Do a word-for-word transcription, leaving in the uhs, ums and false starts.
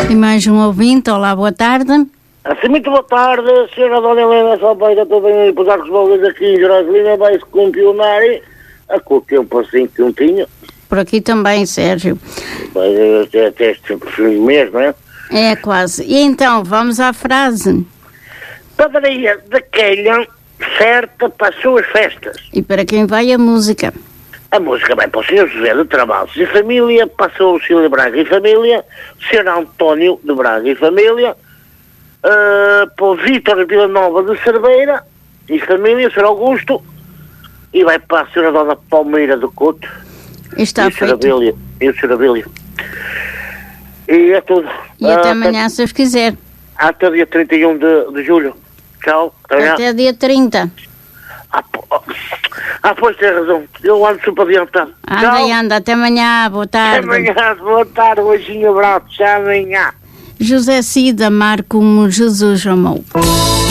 E mais um ouvinte, olá, boa tarde. Assim, muito boa tarde, senhora Dona Helena Salpeira, estou bem aí, pousar com os valores aqui em Jerusalém, vai-se campeonar a com o tempo assim que não tinha. Por aqui também, Sérgio. Vai até, até este mês, não é? É, quase. E então, vamos à frase. Padaria daquela certa para as suas festas. E para quem vai a música? A música vai para o senhor José de Trabalhos e família, passou o senhor Braga e família, o senhor António de Braga e família, uh, para o Vítor Vila Nova de Cerveira e família, o senhor Augusto, e vai para a senhora Dona Palmeira do Couto. Está e feito. Abília, e o senhor Abílio. E é tudo. E até uh, amanhã, se os quiser. Até dia trinta e um de, de julho. Tchau. Até, até dia trinta. Ah, ah, pois tem razão. Eu ando super adiantado. Anda e anda. Até amanhã. Boa tarde. Até amanhã. Boa tarde. Beijinho, abraço. Até amanhã. José Cida, amar como Jesus amou.